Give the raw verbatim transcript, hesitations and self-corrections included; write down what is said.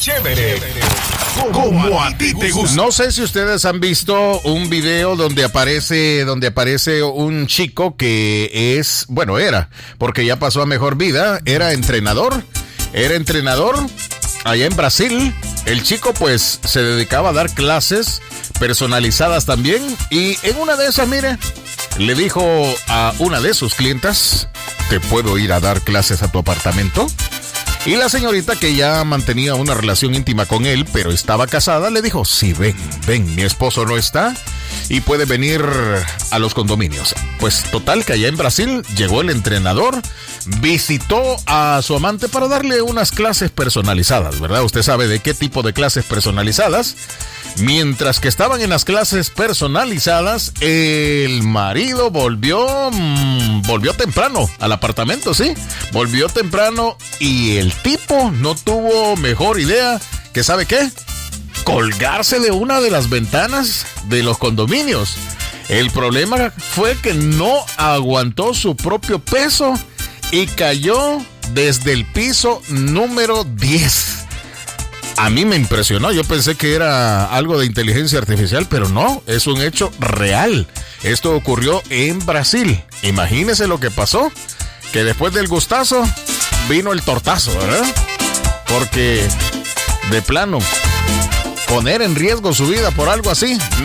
chévere, como a ti te gusta. No sé si ustedes han visto un video donde aparece, donde aparece un chico que es, bueno, era, porque ya pasó a mejor vida, era entrenador, era entrenador allá en Brasil. El chico pues se dedicaba a dar clases personalizadas también y en una de esas, mire, le dijo a una de sus clientas: ¿te puedo ir a dar clases a tu apartamento? Y la señorita, que ya mantenía una relación íntima con él, pero estaba casada, le dijo: sí, ven, ven, mi esposo no está y puede venir a los condominios. Pues total que allá en Brasil llegó el entrenador, visitó a su amante para darle unas clases personalizadas, ¿verdad? Usted sabe de qué tipo de clases personalizadas. Mientras que estaban en las clases personalizadas, el marido volvió, mmm, volvió temprano al apartamento, ¿sí? Volvió temprano y el tipo no tuvo mejor idea que, ¿sabe qué? Colgarse de una de las ventanas de los condominios. El problema fue que no aguantó su propio peso y cayó desde el piso número diez. A mí me impresionó, yo pensé que era algo de inteligencia artificial, pero no, es un hecho real. Esto ocurrió en Brasil. Imagínese lo que pasó, que después del gustazo vino el tortazo, ¿verdad? Porque de plano, poner en riesgo su vida por algo así,